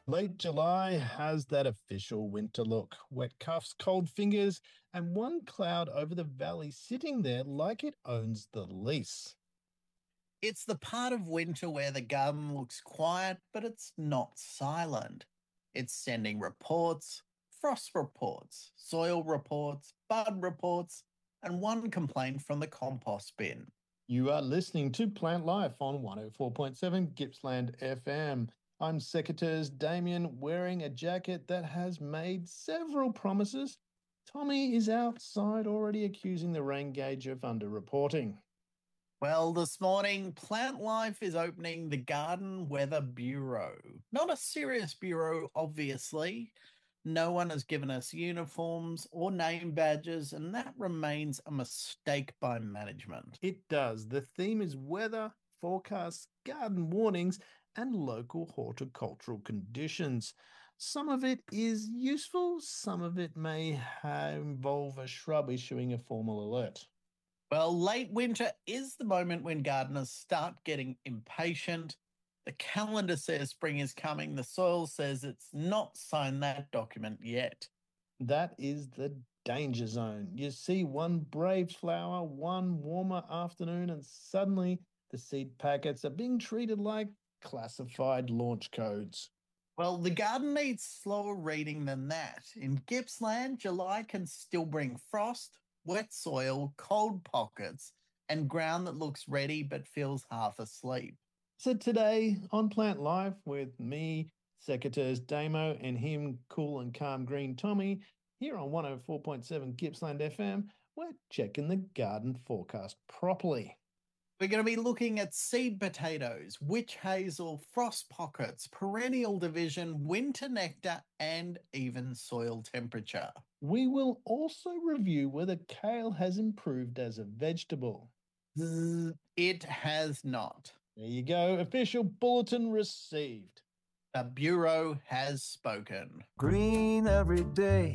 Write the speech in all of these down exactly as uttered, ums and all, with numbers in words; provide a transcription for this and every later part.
Late July has that official winter look. Wet cuffs, cold fingers, and one cloud over the valley sitting there like it owns the lease. It's the part of winter where the garden looks quiet, but it's not silent. It's sending reports, frost reports, soil reports, bud reports, and one complaint from the compost bin. You are listening to Plant Life on one oh four point seven Gippsland F M. I'm Secateurs Damien wearing a jacket that has made several promises. Tommy is outside already accusing the rain gauge of underreporting. Well, this morning, Plant Life is opening the Garden Weather Bureau. Not a serious bureau, obviously. No one has given us uniforms or name badges, and that remains a mistake by management. It does. The theme is weather, forecasts, garden warnings, and local horticultural conditions. Some of it is useful, some of it may ha- involve a shrub issuing a formal alert. Well, late winter is the moment when gardeners start getting impatient. The calendar says spring is coming. The soil says it's not signed that document yet. That is the danger zone. You see one brave flower, one warmer afternoon, and suddenly the seed packets are being treated like classified launch codes. Well, the garden needs slower reading than that. In Gippsland, July can still bring frost, wet soil, cold pockets, and ground that looks ready but feels half asleep. So today on Plant Life with me, Secateurs Damo, and him, cool and calm green Tommy, here on one oh four point seven Gippsland F M, we're checking the garden forecast properly. We're going to be looking at seed potatoes, witch hazel, frost pockets, perennial division, winter nectar, and even soil temperature. We will also review whether kale has improved as a vegetable. It has not. There you go, official bulletin received. The Bureau has spoken. Green every day.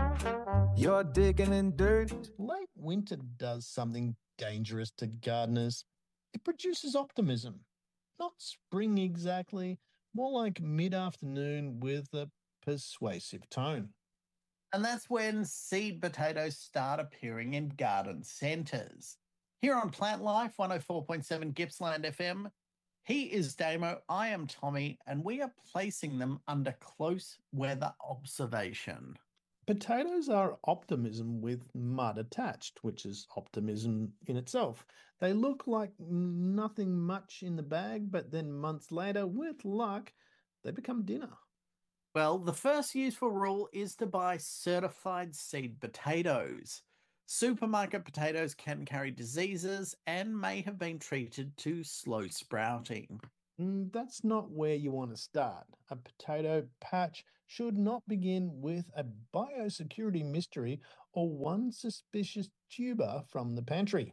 You're digging in dirt. Late winter does something dangerous to gardeners. It produces optimism. Not spring exactly, more like mid afternoon with a persuasive tone. And that's when seed potatoes start appearing in garden centres. Here on Plant Life one oh four point seven Gippsland F M, he is Damo, I am Tommy, and we are placing them under close weather observation. Potatoes are optimism with mud attached, which is optimism in itself. They look like nothing much in the bag, but then months later, with luck, they become dinner. Well, the first useful rule is to buy certified seed potatoes. Supermarket potatoes can carry diseases and may have been treated to slow sprouting. Mm, That's not where you want to start. A potato patch should not begin with a biosecurity mystery or one suspicious tuber from the pantry.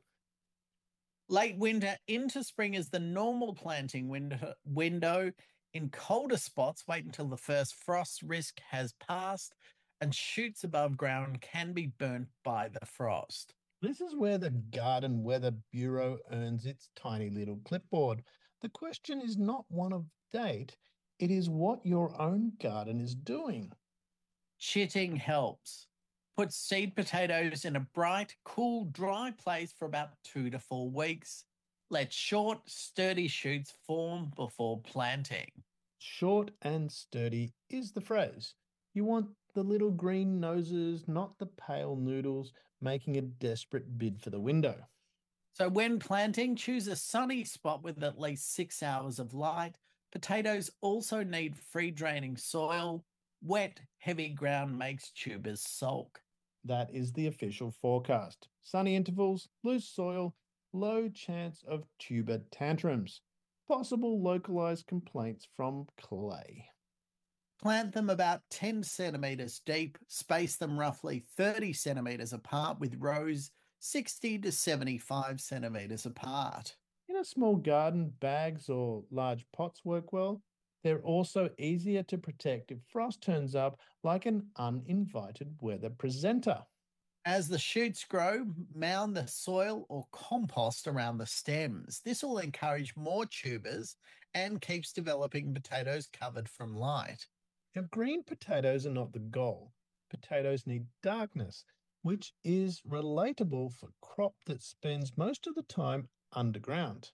Late winter into spring is the normal planting window. window. In colder spots, wait until the first frost risk has passed and shoots above ground can be burnt by the frost. This is where the Garden Weather Bureau earns its tiny little clipboard. The question is not one of date, it is what your own garden is doing. Chitting helps. Put seed potatoes in a bright, cool, dry place for about two to four weeks. Let short, sturdy shoots form before planting. Short and sturdy is the phrase. You want the little green noses, not the pale noodles, making a desperate bid for the window. So when planting, choose a sunny spot with at least six hours of light. Potatoes also need free draining soil. Wet, heavy ground makes tubers sulk. That is the official forecast. Sunny intervals, loose soil, low chance of tuber tantrums. Possible localized complaints from clay. Plant them about ten centimetres deep, space them roughly thirty centimetres apart with rows sixty to seventy-five centimetres apart. In a small garden, bags or large pots work well. They're also easier to protect if frost turns up like an uninvited weather presenter. As the shoots grow, mound the soil or compost around the stems. This will encourage more tubers and keeps developing potatoes covered from light. Now, green potatoes are not the goal. Potatoes need darkness, which is relatable for crop that spends most of the time underground.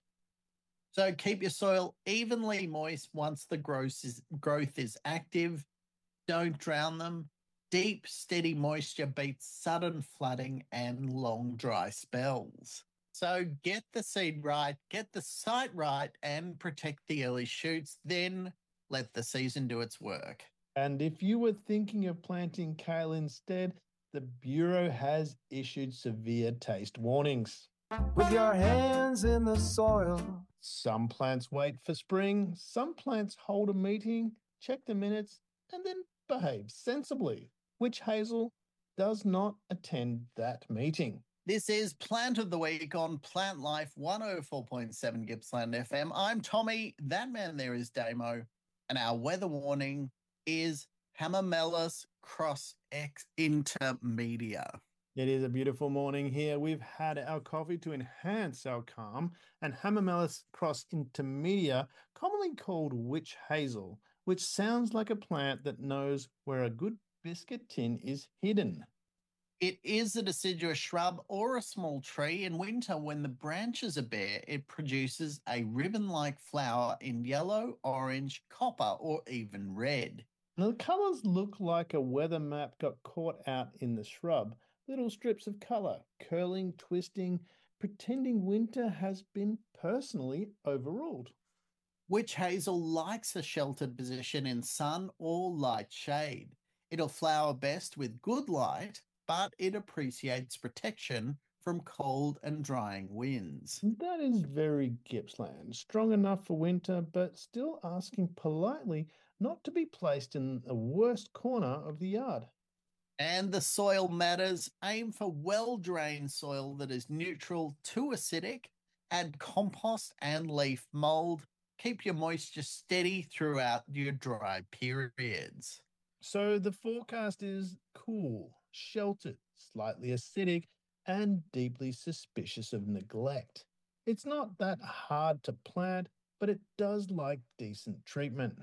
So keep your soil evenly moist once the growth is, growth is active. Don't drown them. Deep, steady moisture beats sudden flooding and long dry spells. So get the seed right, get the site right, and protect the early shoots. Then let the season do its work. And if you were thinking of planting kale instead, the Bureau has issued severe taste warnings. With your hands in the soil. Some plants wait for spring, some plants hold a meeting, check the minutes, and then behave sensibly. Witch Hazel does not attend that meeting. This is Plant of the Week on Plant Life one oh four point seven Gippsland F M. I'm Tommy, that man there is Damo, and our weather warning is Hamamelis cross X intermedia. It is a beautiful morning here. We've had our coffee to enhance our calm, and Hamamelis cross intermedia, commonly called witch hazel, which sounds like a plant that knows where a good biscuit tin is hidden. It is a deciduous shrub or a small tree. In winter, when the branches are bare, it produces a ribbon-like flower in yellow, orange, copper, or even red. Now, the colours look like a weather map got caught out in the shrub. Little strips of colour, curling, twisting, pretending winter has been personally overruled. Witch hazel likes a sheltered position in sun or light shade. It'll flower best with good light, but it appreciates protection from cold and drying winds. That is very Gippsland. Strong enough for winter, but still asking politely not to be placed in the worst corner of the yard. And the soil matters. Aim for well-drained soil that is neutral to acidic. Add compost and leaf mold. Keep your moisture steady throughout your dry periods. So the forecast is cool, sheltered, slightly acidic, and deeply suspicious of neglect. It's not that hard to plant, but it does like decent treatment.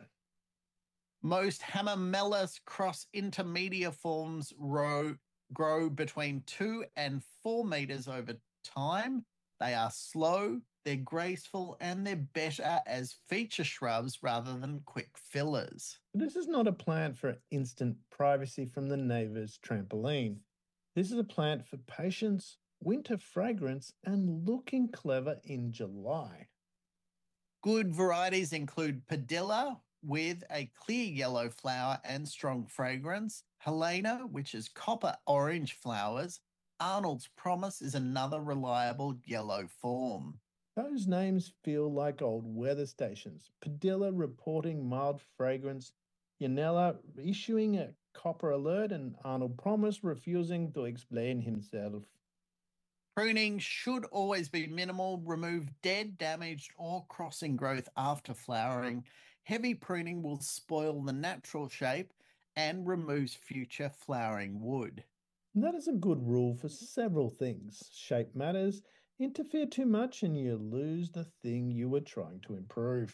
Most Hamamelis cross intermedia forms grow, grow between two and four meters over time. They are slow, they're graceful, and they're better as feature shrubs rather than quick fillers. This is not a plant for instant privacy from the neighbour's trampoline. This is a plant for patience, winter fragrance, and looking clever in July. Good varieties include Padilla, with a clear yellow flower and strong fragrance, Helena, which is copper orange flowers, Arnold's Promise is another reliable yellow form. Those names feel like old weather stations. Padilla reporting mild fragrance, Yanela issuing a copper alert, and Arnold Promise refusing to explain himself. Pruning should always be minimal. Remove dead, damaged, or crossing growth after flowering. Heavy pruning will spoil the natural shape and removes future flowering wood. That is a good rule for several things. Shape matters. Interfere too much and you lose the thing you were trying to improve.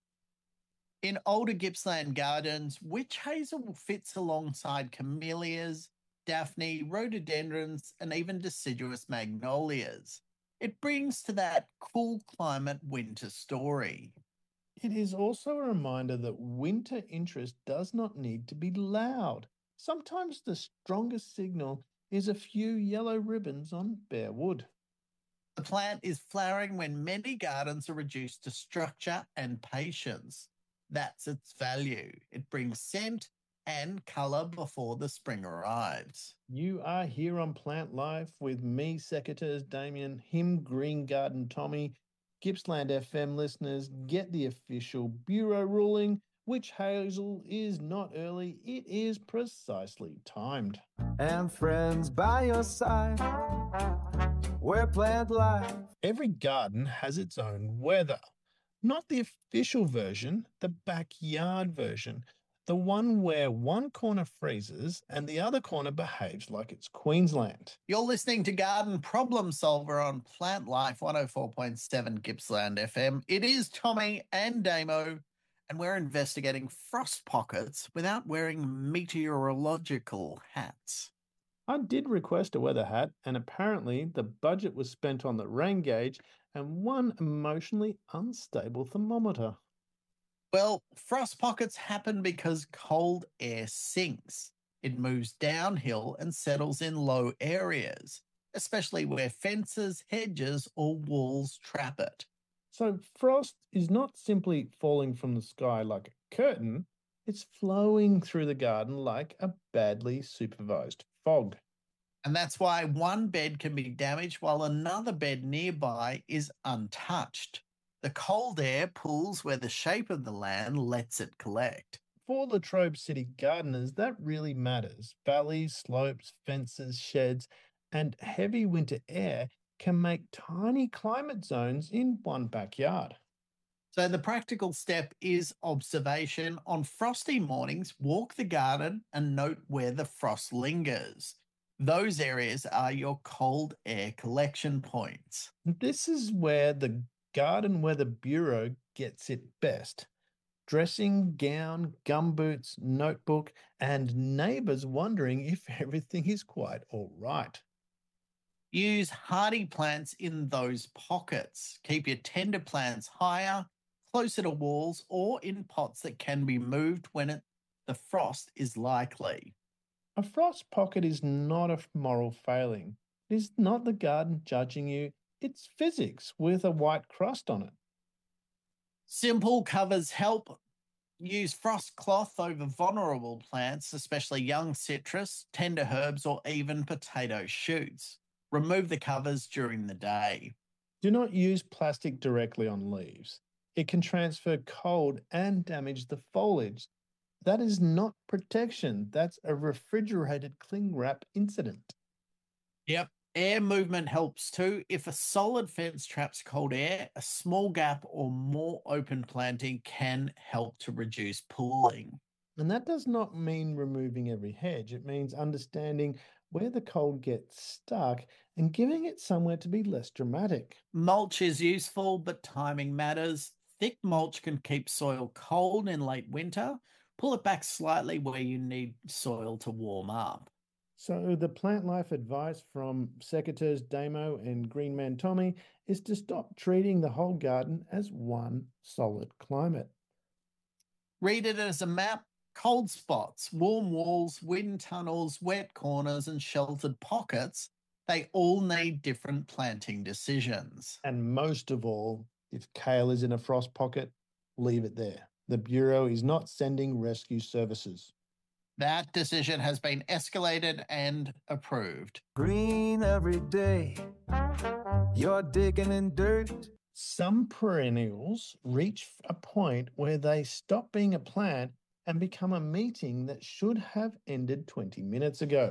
In older Gippsland gardens, witch hazel fits alongside camellias, daphne, rhododendrons, and even deciduous magnolias. It brings to that cool climate winter story. It is also a reminder that winter interest does not need to be loud. Sometimes the strongest signal is a few yellow ribbons on bare wood. The plant is flowering when many gardens are reduced to structure and patience. That's its value. It brings scent and colour before the spring arrives. You are here on Plant Life with me, Secateurs Damien, him, Green Garden Tommy. Gippsland F M listeners, get the official Bureau ruling. Witch hazel is not early, it is precisely timed. And friends by your side, we're Plant Life. Every garden has its own weather. Not the official version, the backyard version. The one where one corner freezes and the other corner behaves like it's Queensland. You're listening to Garden Problem Solver on Plant Life one oh four point seven Gippsland F M. It is Tommy and Damo, and we're investigating frost pockets without wearing meteorological hats. I did request a weather hat, and apparently the budget was spent on the rain gauge and one emotionally unstable thermometer. Well, frost pockets happen because cold air sinks. It moves downhill and settles in low areas, especially where fences, hedges, or walls trap it. So, frost is not simply falling from the sky like a curtain, it's flowing through the garden like a badly supervised fog. And that's why one bed can be damaged while another bed nearby is untouched. The cold air pulls where the shape of the land lets it collect. For Latrobe City gardeners, that really matters. Valleys, slopes, fences, sheds, and heavy winter air can make tiny climate zones in one backyard. So the practical step is observation. On frosty mornings, walk the garden and note where the frost lingers. Those areas are your cold air collection points. This is where the Garden Weather Bureau gets it best. Dressing gown, gumboots, notebook, and neighbours wondering if everything is quite all right. Use hardy plants in those pockets. Keep your tender plants higher, closer to walls, or in pots that can be moved when it, the frost is likely. A frost pocket is not a moral failing. It is not the garden judging you. It's physics with a white crust on it. Simple covers help. Use frost cloth over vulnerable plants, especially young citrus, tender herbs, or even potato shoots. Remove the covers during the day. Do not use plastic directly on leaves. It can transfer cold and damage the foliage. That is not protection. That's a refrigerated cling wrap incident. Yep. Air movement helps too. If a solid fence traps cold air, a small gap or more open planting can help to reduce pooling. And that does not mean removing every hedge. It means understanding where the cold gets stuck and giving it somewhere to be less dramatic. Mulch is useful, but timing matters. Thick mulch can keep soil cold in late winter. Pull it back slightly where you need soil to warm up. So the plant life advice from Secateurs Damo and Greenman Tommy is to stop treating the whole garden as one solid climate. Read it as a map. Cold spots, warm walls, wind tunnels, wet corners, and sheltered pockets, they all need different planting decisions. And most of all, if kale is in a frost pocket, leave it there. The Bureau is not sending rescue services. That decision has been escalated and approved. Green every day. You're digging in dirt. Some perennials reach a point where they stop being a plant and become a meeting that should have ended twenty minutes ago.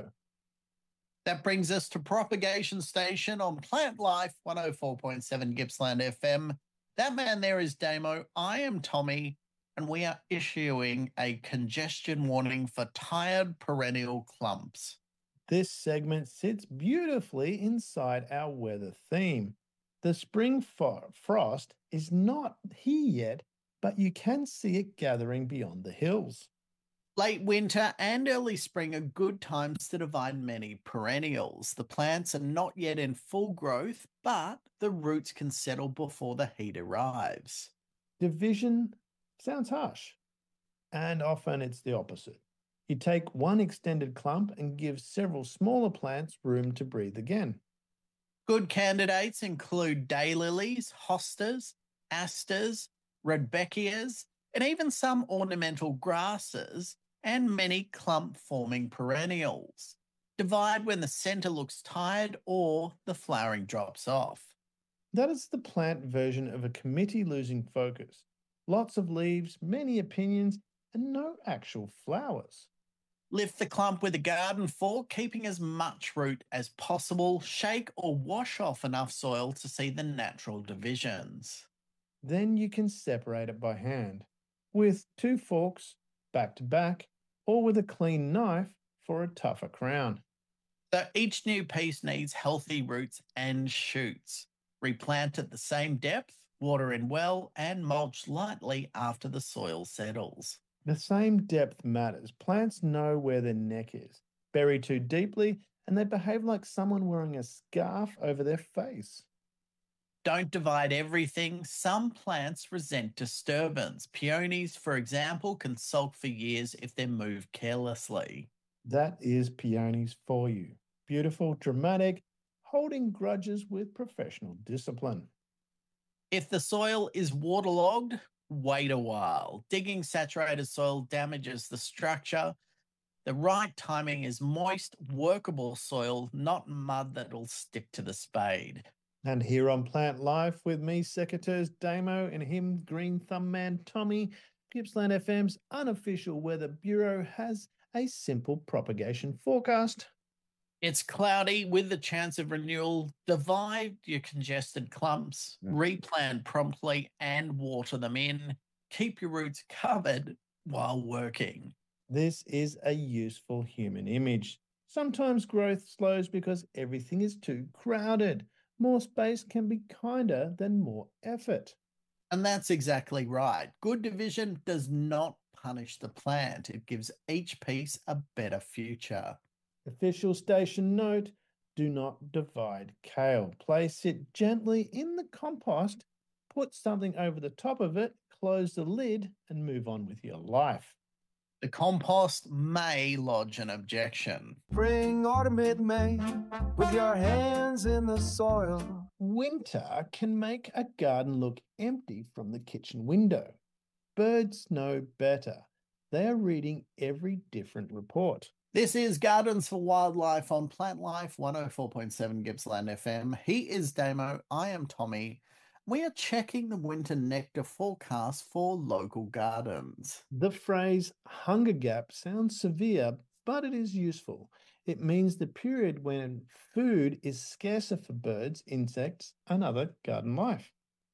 That brings us to Propagation Station on Plant Life one oh four point seven Gippsland F M. That man there is Damo. I am Tommy, and we are issuing a congestion warning for tired perennial clumps. This segment sits beautifully inside our weather theme. The spring fo- frost is not here yet, but you can see it gathering beyond the hills. Late winter and early spring are good times to divide many perennials. The plants are not yet in full growth, but the roots can settle before the heat arrives. Division sounds harsh, and often it's the opposite. You take one extended clump and give several smaller plants room to breathe again. Good candidates include daylilies, hostas, asters, rudbeckias, and even some ornamental grasses, and many clump-forming perennials. Divide when the centre looks tired or the flowering drops off. That is the plant version of a committee losing focus. Lots of leaves, many opinions, and no actual flowers. Lift the clump with a garden fork, keeping as much root as possible. Shake or wash off enough soil to see the natural divisions. Then you can separate it by hand, with two forks, back to back, or with a clean knife for a tougher crown. So each new piece needs healthy roots and shoots. Replant at the same depth Water in well and mulch lightly after the soil settles. The same depth matters. Plants know where their neck is. Bury too deeply, and they behave like someone wearing a scarf over their face. Don't divide everything. Some plants resent disturbance. Peonies, for example, can sulk for years if they're moved carelessly. That is peonies for you. Beautiful, dramatic, holding grudges with professional discipline. If the soil is waterlogged, wait a while. Digging saturated soil damages the structure. The right timing is moist, workable soil, not mud that'll stick to the spade. And here on Plant Life with me, Secateurs Damo, and him, Green Thumb Man Tommy, Gippsland F M's unofficial Weather Bureau has a simple propagation forecast. It's cloudy with the chance of renewal. Divide your congested clumps, replant promptly and water them in. Keep your roots covered while working. This is a useful human image. Sometimes growth slows because everything is too crowded. More space can be kinder than more effort. And that's exactly right. Good division does not punish the plant. It gives each piece a better future. Official station note, do not divide kale. Place it gently in the compost, put something over the top of it, close the lid, and move on with your life. The compost may lodge an objection. Spring, autumn, mid-May, with your hands in the soil. Winter can make a garden look empty from the kitchen window. Birds know better. They are reading every different report. This is Gardens for Wildlife on Plant Life one oh four point seven Gippsland F M. He is Damo, I am Tommy. We are checking the winter nectar forecast for local gardens. The phrase hunger gap sounds severe, but it is useful. It means the period when food is scarcer for birds, insects, and other garden life.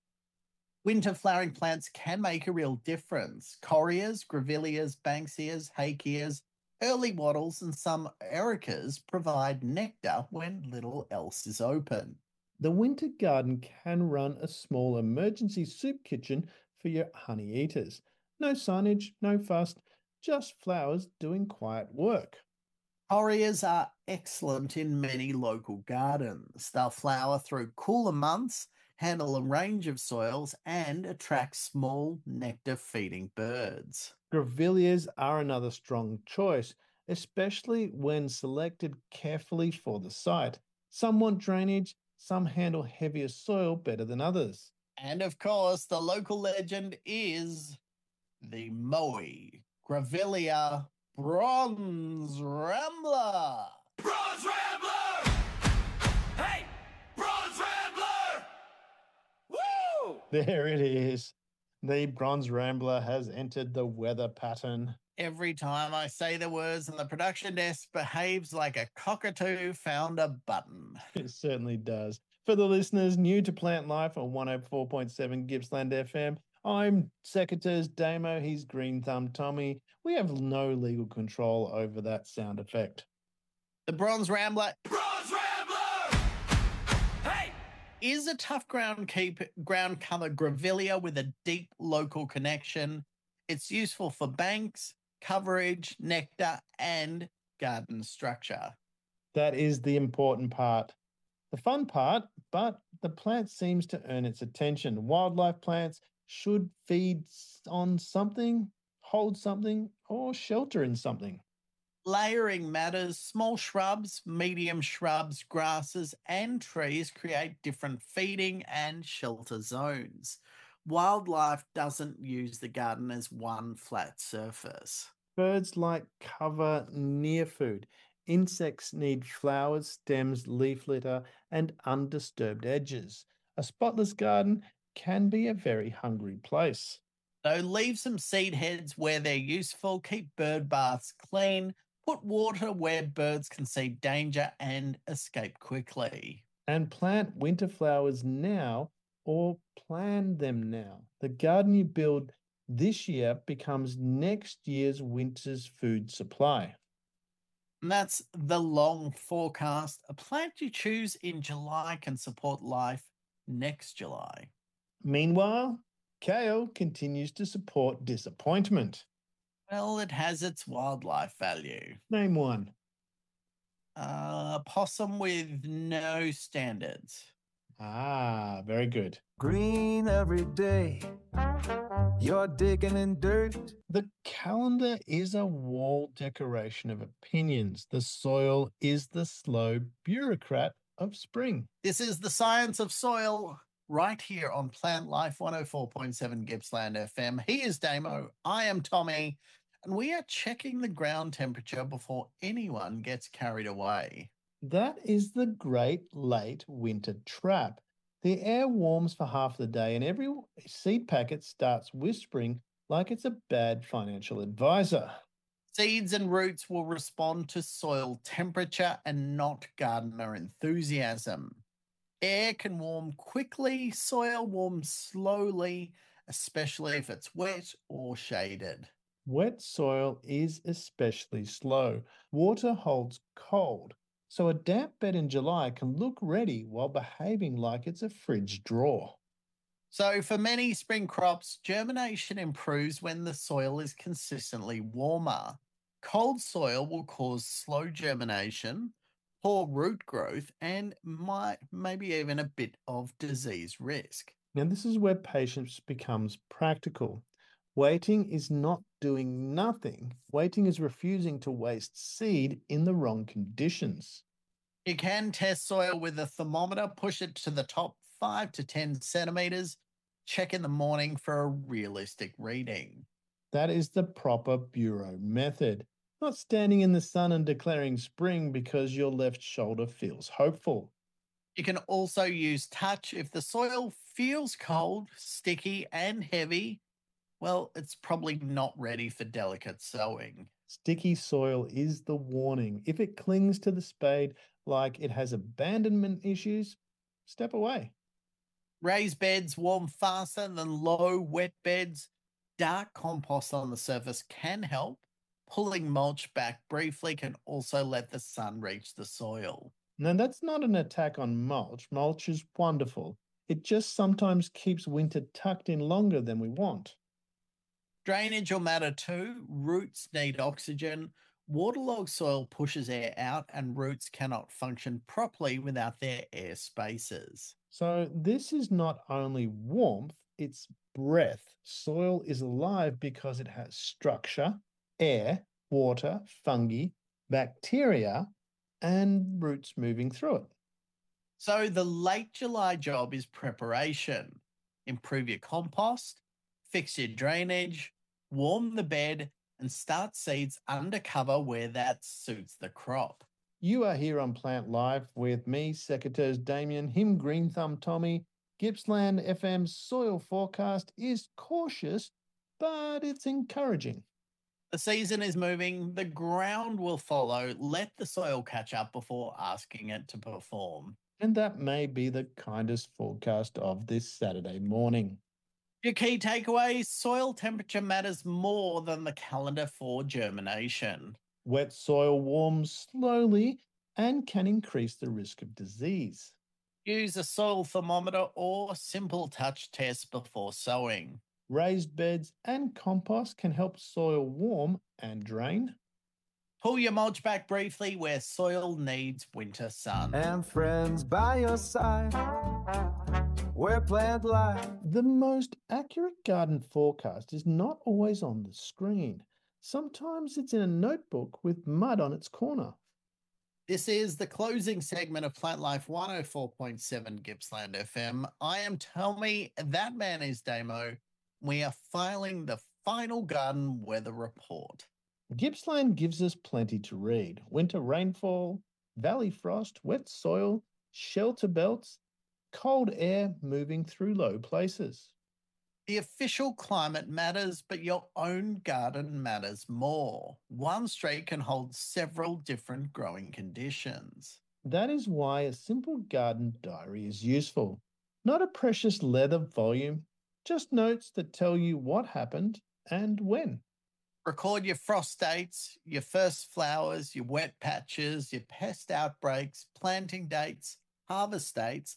Winter flowering plants can make a real difference. Correas, grevilleas, banksias, hakeas, early wattles, and some ericas provide nectar when little else is open. The winter garden can run a small emergency soup kitchen for your honey eaters. No signage, no fuss, just flowers doing quiet work. Correas are excellent in many local gardens. They'll flower through cooler months, handle a range of soils, and attract small nectar-feeding birds. Grevilleas are another strong choice, especially when selected carefully for the site. Some want drainage, some handle heavier soil better than others. And of course, the local legend is the Moe Grevillea Bronze Rambler. Bronze Rambler! Hey! Bronze Rambler! Woo! There it is. The Bronze Rambler has entered the weather pattern. Every time I say the words and the production desk behaves like a cockatoo found a button. It certainly does. For the listeners new to Plant Life on one oh four point seven Gippsland F M, I'm Secateurs Damo, he's Green Thumb Tommy. We have no legal control over that sound effect. The Bronze Rambler Bronze Rambler! Hey! is a tough ground keep ground cover grevillea with a deep local connection. It's useful for banks, coverage, nectar, and garden structure. That is the important part. The fun part, but the plant seems to earn its attention. Wildlife plants should feed on something, hold something, or shelter in something. Layering matters. Small shrubs, medium shrubs, grasses, and trees create different feeding and shelter zones. Wildlife doesn't use the garden as one flat surface. Birds like cover near food. Insects need flowers, stems, leaf litter, and undisturbed edges. A spotless garden can be a very hungry place. So leave some seed heads where they're useful, keep bird baths clean, put water where birds can see danger and escape quickly. And plant winter flowers now or plan them now. The garden you build this year becomes next year's winter's food supply. And that's the long forecast. A plant you choose in July can support life next July. Meanwhile, kale continues to support disappointment. Well, it has its wildlife value. Name one. Uh, possum with no standards. Ah, very good. Green every day. You're digging in dirt. The calendar is a wall decoration of opinions. The soil is the slow bureaucrat of spring. This is the science of soil right here on Plant Life one oh four point seven Gippsland F M. He is Damo, I am Tommy, and we are checking the ground temperature before anyone gets carried away. That is the great late winter trap. The air warms for half the day and every seed packet starts whispering like it's a bad financial advisor. Seeds and roots will respond to soil temperature and not gardener enthusiasm. Air can warm quickly, soil warms slowly, especially if it's wet or shaded. Wet soil is especially slow. Water holds cold, so a damp bed in July can look ready while behaving like it's a fridge drawer. So for many spring crops, germination improves when the soil is consistently warmer. Cold soil will cause slow germination, poor root growth, and might maybe even a bit of disease risk. Now, this is where patience becomes practical. Waiting is not doing nothing. Waiting is refusing to waste seed in the wrong conditions. You can test soil with a thermometer, push it to the top five to ten centimeters, check in the morning for a realistic reading. That is the proper bureau method. Not standing in the sun and declaring spring because your left shoulder feels hopeful. You can also use touch. If the soil feels cold, sticky, and heavy, well, it's probably not ready for delicate sowing. Sticky soil is the warning. If it clings to the spade like it has abandonment issues, step away. Raised beds warm faster than low, wet beds. Dark compost on the surface can help. Pulling mulch back briefly can also let the sun reach the soil. Now, that's not an attack on mulch. Mulch is wonderful. It just sometimes keeps winter tucked in longer than we want. Drainage will matter too. Roots need oxygen. Waterlogged soil pushes air out, and roots cannot function properly without their air spaces. So this is not only warmth, it's breath. Soil is alive because it has structure, air, water, fungi, bacteria, and roots moving through it. So the late July job is preparation. Improve your compost, fix your drainage, warm the bed, and start seeds under cover where that suits the crop. You are here on Plant Life with me, Secateurs Damien, him Green Thumb Tommy. Gippsland F M's soil forecast is cautious, but it's encouraging. The season is moving, the ground will follow. Let the soil catch up before asking it to perform. And that may be the kindest forecast of this Saturday morning. Your key takeaways: soil temperature matters more than the calendar for germination. Wet soil warms slowly and can increase the risk of disease. Use a soil thermometer or simple touch test before sowing. Raised beds and compost can help soil warm and drain. Pull your mulch back briefly where soil needs winter sun. And friends by your side. We're Plant Life. The most accurate garden forecast is not always on the screen. Sometimes it's in a notebook with mud on its corner. This is the closing segment of Plant Life one oh four point seven Gippsland F M. I am Tommy, that man is Damo. We are filing the final garden weather report. Gippsland gives us plenty to read. Winter rainfall, valley frost, wet soil, shelter belts, cold air moving through low places. The official climate matters, but your own garden matters more. One street can hold several different growing conditions. That is why a simple garden diary is useful. Not a precious leather volume, just notes that tell you what happened and when. Record your frost dates, your first flowers, your wet patches, your pest outbreaks, planting dates, harvest dates,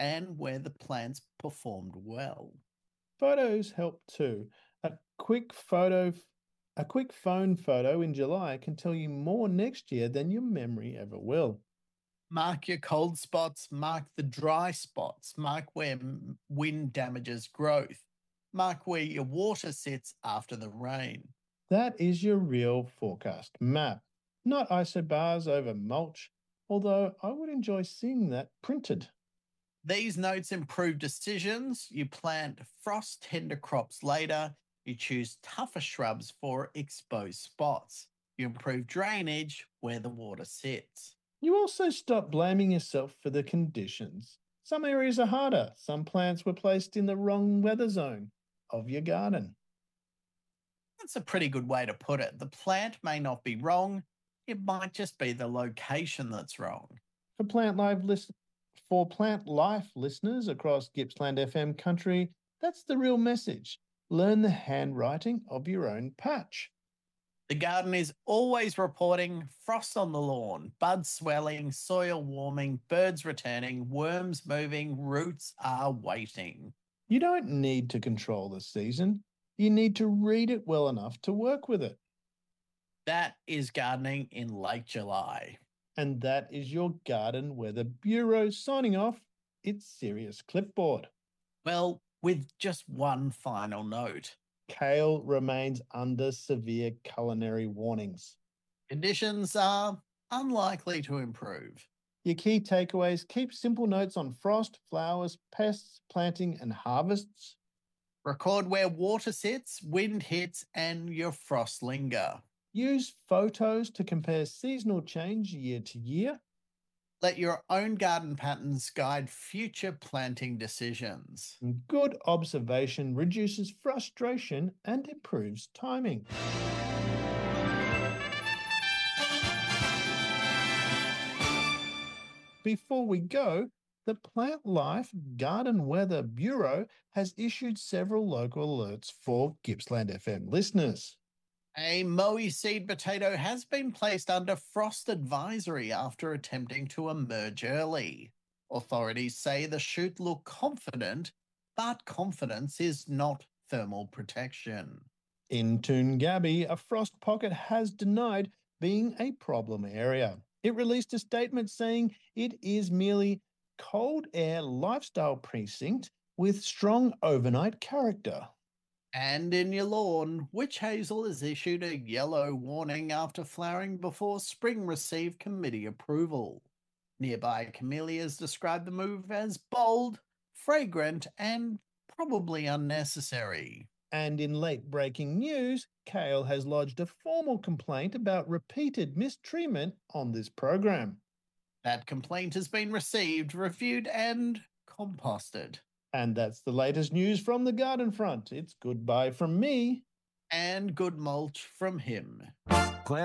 and where the plants performed well. Photos help too. A quick photo, a quick phone photo in July can tell you more next year than your memory ever will. Mark your cold spots, mark the dry spots, mark where m- wind damages growth, mark where your water sits after the rain. That is your real forecast map, not isobars over mulch, although I would enjoy seeing that printed. These notes improve decisions. You plant frost tender crops later. You choose tougher shrubs for exposed spots. You improve drainage where the water sits. You also stop blaming yourself for the conditions. Some areas are harder. Some plants were placed in the wrong weather zone of your garden. That's a pretty good way to put it. The plant may not be wrong. It might just be the location that's wrong. For Plant Live list for Plant Life listeners across Gippsland F M country, that's the real message. Learn the handwriting of your own patch. The garden is always reporting frost on the lawn, buds swelling, soil warming, birds returning, worms moving, roots are waiting. You don't need to control the season. You need to read it well enough to work with it. That is gardening in late July. And that is your Garden Weather Bureau signing off its serious clipboard. Well, with just one final note. Kale remains under severe culinary warnings. Conditions are unlikely to improve. Your key takeaways: keep simple notes on frost, flowers, pests, planting, and harvests. Record where water sits, wind hits, and your frost linger. Use photos to compare seasonal change year to year. Let your own garden patterns guide future planting decisions. Good observation reduces frustration and improves timing. Before we go, the Plant Life Garden Weather Bureau has issued several local alerts for Gippsland F M listeners. A Moe seed potato has been placed under frost advisory after attempting to emerge early. Authorities say the shoot looked confident, but confidence is not thermal protection. In Toongabbie, a frost pocket has denied being a problem area. It released a statement saying it is merely cold air lifestyle precinct with strong overnight character. And in your lawn, witch hazel has issued a yellow warning after flowering before spring received committee approval. Nearby camellias describe the move as bold, fragrant, and probably unnecessary. And in late breaking news, Kale has lodged a formal complaint about repeated mistreatment on this program. That complaint has been received, reviewed, and composted. And that's the latest news from the garden front. It's goodbye from me. And good mulch from him.